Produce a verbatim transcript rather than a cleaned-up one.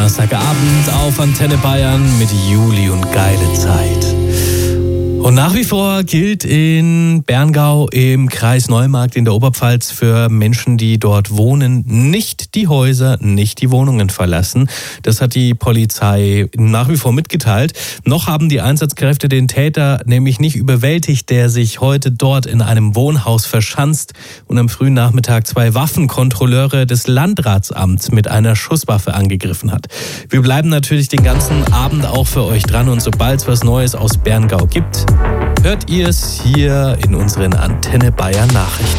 Donnerstagabend auf Antenne Bayern mit Juli und geile Zeit. Und nach wie vor gilt in Berngau im Kreis Neumarkt in der Oberpfalz für Menschen, die dort wohnen, nicht die Häuser, nicht die Wohnungen verlassen. Das hat die Polizei nach wie vor mitgeteilt. Noch haben die Einsatzkräfte den Täter nämlich nicht überwältigt, der sich heute dort in einem Wohnhaus verschanzt und am frühen Nachmittag zwei Waffenkontrolleure des Landratsamts mit einer Schusswaffe angegriffen hat. Wir bleiben natürlich den ganzen Abend auch für euch dran und sobald es was Neues aus Berngau gibt, hört ihr es hier in unseren Antenne Bayern Nachrichten.